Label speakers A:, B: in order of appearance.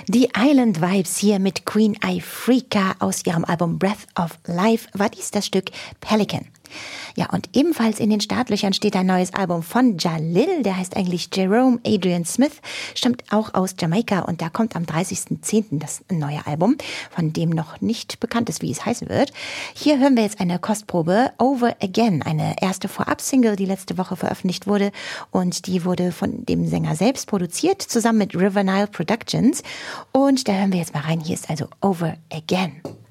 A: Die Island Vibes hier mit Queen Ifrica aus ihrem Album Breath of Life war dies das Stück Pelican. Ja, und ebenfalls in den Startlöchern steht ein neues Album von Jalil, der heißt eigentlich Jerome Adrian Smith, stammt auch aus Jamaika und da kommt am 30.10. das neue Album, von dem noch nicht bekannt ist, wie es heißen wird. Hier hören wir jetzt eine Kostprobe, Over Again, eine erste Vorab-Single, die letzte Woche veröffentlicht wurde und die wurde von dem Sänger selbst produziert, zusammen mit River Nile Productions und da hören wir jetzt mal rein, hier ist also Over Again.